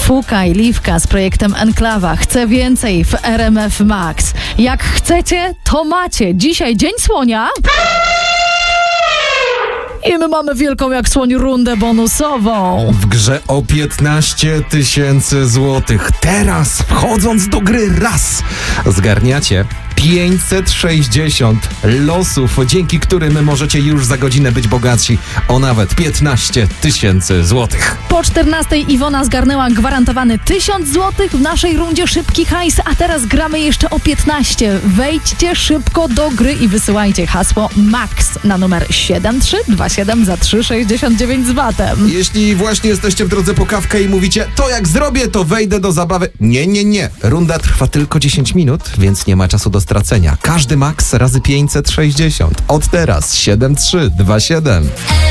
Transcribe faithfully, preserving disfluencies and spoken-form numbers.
Fuka i Liwka z projektem Enklawa. Chcę więcej w R M F Max. Jak chcecie, to macie. Dzisiaj Dzień Słonia. I my mamy wielką jak słoń rundę bonusową. W grze o piętnaście tysięcy złotych. Teraz, wchodząc do gry raz, zgarniacie pięćset sześćdziesiąt losów, dzięki którym możecie już za godzinę być bogatsi o nawet piętnaście tysięcy złotych. Po czternastej Iwona zgarnęła gwarantowany tysiąc złotych w naszej rundzie Szybki Hajs, a teraz gramy jeszcze o piętnaście. Wejdźcie szybko do gry i wysyłajcie hasło MAX na numer siedem trzy dwa siedem za trzy sześćdziesiąt dziewięć z batem. Jeśli właśnie jesteście w drodze po kawkę i mówicie, to jak zrobię, to wejdę do zabawy. Nie, nie, nie. Runda trwa tylko dziesięć minut, więc nie ma czasu do stracenia. Każdy maks razy pięćset sześćdziesiąt. Od teraz siedem trzy dwa siedem.